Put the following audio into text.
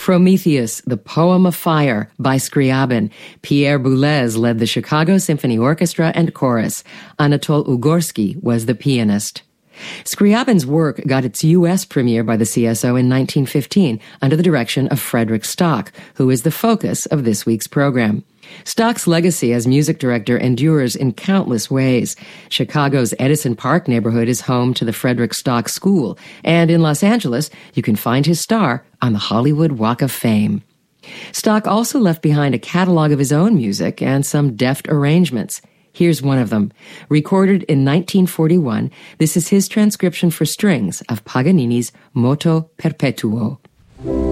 Prometheus, The Poem of Fire by Scriabin. Pierre Boulez led the Chicago Symphony Orchestra and Chorus. Anatol Ugorsky was the pianist. Scriabin's work got its U.S. premiere by the CSO in 1915 under the direction of Frederick Stock, who is the focus of this week's program. Stock's legacy as music director endures in countless ways. Chicago's Edison Park neighborhood is home to the Frederick Stock School, and in Los Angeles, you can find his star on the Hollywood Walk of Fame. Stock also left behind a catalog of his own music and some deft arrangements. Here's one of them. Recorded in 1941, this is his transcription for strings of Paganini's Moto Perpetuo.